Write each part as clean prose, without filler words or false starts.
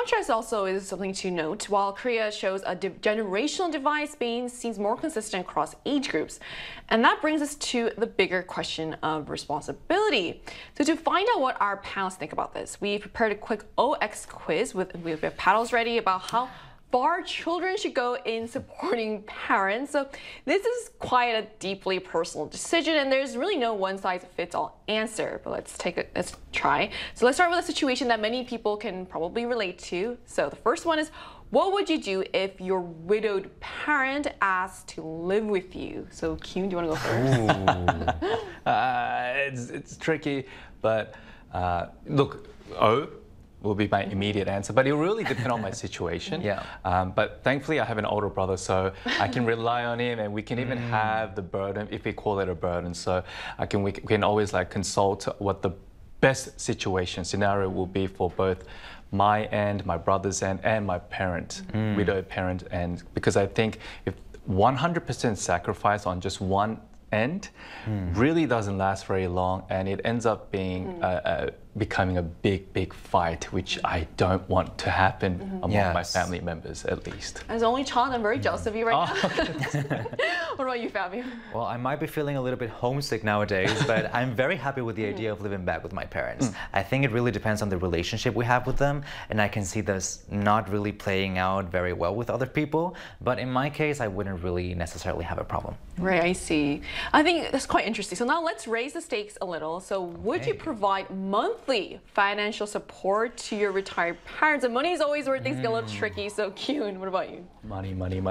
contrast also is something to note. While Korea shows a generational divide, Spain seems more consistent across age groups. And that brings us to the bigger question of responsibility. So to find out what our panelists think about this, we prepared a quick OX quiz with paddles ready about how far children should go in supporting parents. So this is quite a deeply personal decision, and there's really no one-size-fits-all answer. But let's try. So let's start with a situation that many people can probably relate to. So the first one is, what would you do if your widowed parent asked to live with you? So Kyun, do you want to go first? It's tricky, but look, will be my immediate answer, but it will really depend on my situation. But thankfully I have an older brother, so I can rely on him, and we can even have the burden, if we call it a burden. So we can always like consult what the best scenario will be for both my end, my brother's end, and my parent, widowed parent end. Because I think if 100% sacrifice on just one end really doesn't last very long, and it ends up being becoming a big fight, which I don't want to happen among my family members, at least. As only child, I'm very jealous of you right now. What about you, Fabio? Well, I might be feeling a little bit homesick nowadays, but I'm very happy with the idea of living back with my parents. I think it really depends on the relationship we have with them, and I can see this not really playing out very well with other people, but in my case, I wouldn't really necessarily have a problem. Right, I see. I think that's quite interesting. So now let's raise the stakes a little. So would you provide monthly financial support to your retired parents? And money is always where things get a little tricky. So Kyun, what about you? Money.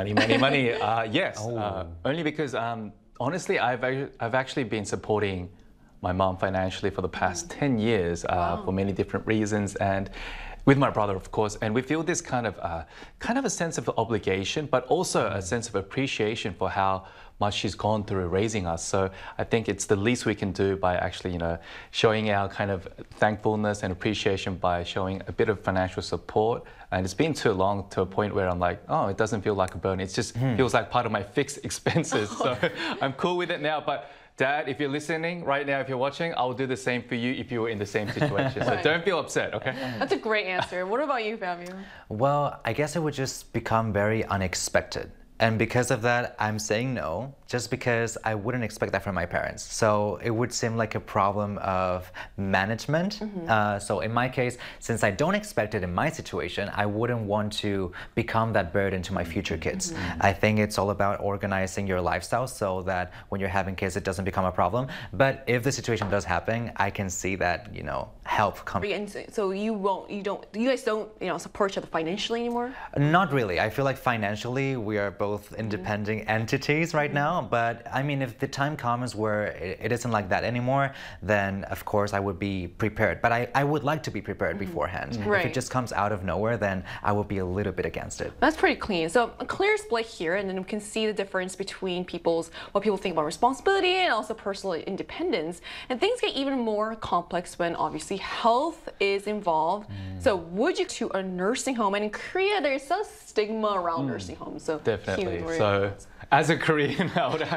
Yes, only because honestly, I've actually been supporting my mom financially for the past 10 years for many different reasons, and with my brother, of course, and we feel this kind of a sense of obligation, but also a sense of appreciation for how much she's gone through raising us. So I think it's the least we can do by actually, showing our kind of thankfulness and appreciation by showing a bit of financial support. And it's been too long to a point where I'm like, oh, it doesn't feel like a burden. It just feels like part of my fixed expenses. So I'm cool with it now. But Dad, if you're listening right now, if you're watching, I'll do the same for you if you were in the same situation. So don't feel upset, okay? That's a great answer. What about you, Fabio? Well, I guess it would just become very unexpected. And because of that, I'm saying no, just because I wouldn't expect that from my parents. So it would seem like a problem of management. So in my case, since I don't expect it in my situation, I wouldn't want to become that burden to my future kids. I think it's all about organizing your lifestyle so that when you're having kids, it doesn't become a problem. But if the situation does happen, I can see that, help come. So you guys don't, support each other financially anymore? Not really. I feel like financially, we are both independent entities right now. But I mean, if the time comes where it isn't like that anymore, then of course I would be prepared. But I would like to be prepared beforehand. Right. If it just comes out of nowhere, then I would be a little bit against it. That's pretty clean. So a clear split here, and then we can see the difference between what people think about responsibility and also personal independence. And things get even more complex when obviously health is involved. So would you to a nursing home? And in Korea, there's a stigma around nursing homes. So definitely. So as a Korean,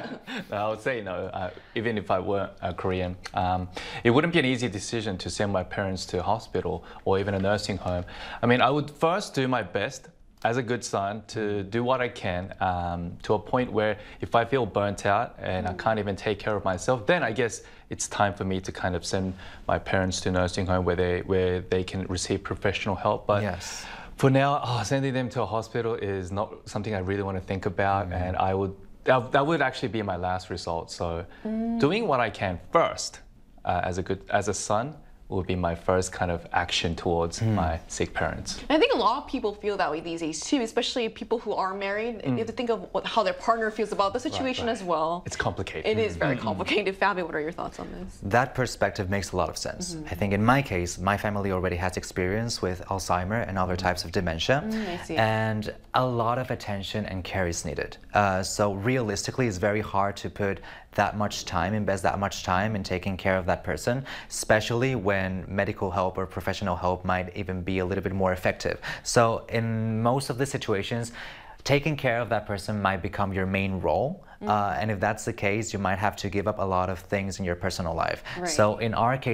I would say no, even if I weren't a Korean. It wouldn't be an easy decision to send my parents to a hospital or even a nursing home. I mean, I would first do my best as a good son to do what I can to a point where if I feel burnt out and I can't even take care of myself, then I guess it's time for me to kind of send my parents to a nursing home where they can receive professional help. But for now, sending them to a hospital is not something I really want to think about, and that would actually be my last resort. So doing what I can first as a son would be my first kind of action towards my sick parents. And I think a lot of people feel that way these days too, especially people who are married. You have to think of how their partner feels about the situation as well. It's complicated. It is very complicated. Fabio, what are your thoughts on this? That perspective makes a lot of sense. I think in my case, my family already has experience with Alzheimer and other types of dementia. I see. And a lot of attention and care is needed. So realistically, it's very hard to put that much time, invest that much time in taking care of that person, especially when medical help or professional help might even be a little bit more effective. So in most of the situations, taking care of that person might become your main role. And if that's the case, you might have to give up a lot of things in your personal life. So in our case,